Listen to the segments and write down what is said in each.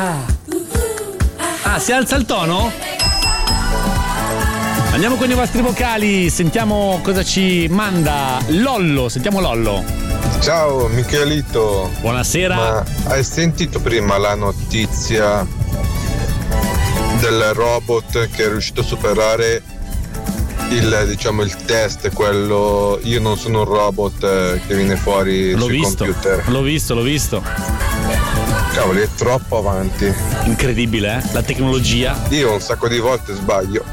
Ah, si alza il tono? Andiamo con i vostri vocali, sentiamo cosa ci manda Lollo. Sentiamo Lollo. Ciao Michelito. Buonasera. Ma hai sentito prima la notizia del robot che è riuscito a superare il test, quello io non sono un robot che viene fuori sui computer? L'ho visto. Cavoli, è troppo avanti. Incredibile, eh? La tecnologia. Io un sacco di volte sbaglio.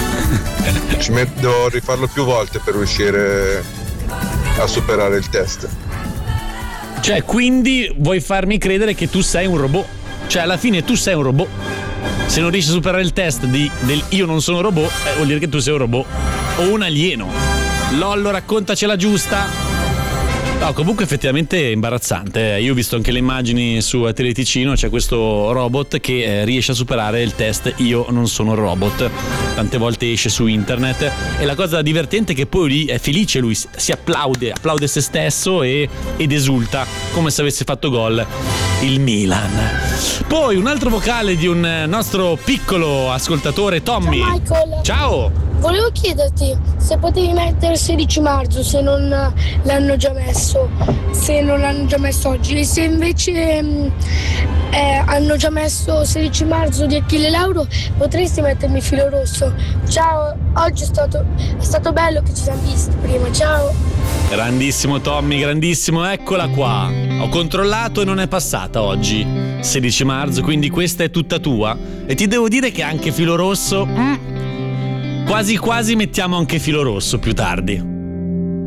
Devo rifarlo più volte per riuscire a superare il test. Cioè, quindi vuoi farmi credere che tu sei un robot? Cioè, alla fine tu sei un robot. Se non riesci a superare il test del io non sono un robot, vuol dire che tu sei un robot o un alieno. Lollo, raccontacela giusta. No, comunque effettivamente è imbarazzante. Io ho visto anche le immagini su Teleticino, c'è questo robot che riesce a superare il test io non sono un robot. Tante volte esce su internet e la cosa divertente è che poi lì è felice, lui si applaude se stesso ed esulta come se avesse fatto gol il Milan. Poi un altro vocale di un nostro piccolo ascoltatore, Tommy. Ciao Michael. Ciao. Volevo chiederti se potevi mettere il 16 marzo, se non l'hanno già messo, se non l'hanno già messo oggi, e se invece hanno già messo 16 marzo di Achille Lauro, potresti mettermi filo rosso. Ciao, oggi è stato bello che ci siamo visti prima, ciao. Grandissimo Tommy, grandissimo, eccola qua. Ho controllato e non è passata oggi, 16 marzo, quindi questa è tutta tua. E ti devo dire che anche filo rosso, quasi mettiamo anche filo rosso più tardi.